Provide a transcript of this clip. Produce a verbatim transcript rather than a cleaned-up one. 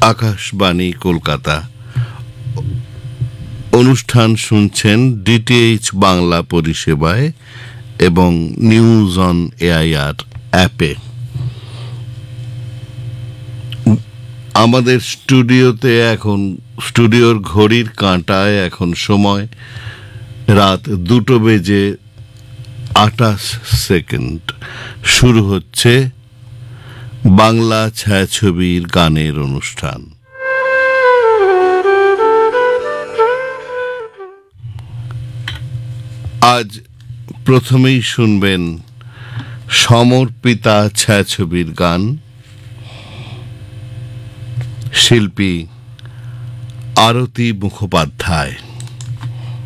আকাশবাণী কলকাতা। অনুষ্ঠান শুনছেন ডিটিএইচ বাংলা পরিষেবায় এবং নিউজ অন এআইআর অ্যাপে। আমাদের স্টুডিওতে এখন স্টুডিওর ঘড়ির কাঁটায় এখন সময় রাত দুটো বেজে আটাশ সেকেন্ড। শুরু হচ্ছে বাংলা ছায়াছবির গানের অনুষ্ঠান। আজ প্রথমেই শুনবেন সমর্পিতা ছায়াছবির গান। শিল্পী আরতি মুখোপাধ্যায়।